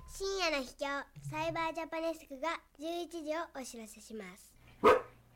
深夜の秘境サイバージャパネスクが11時をお知らせします。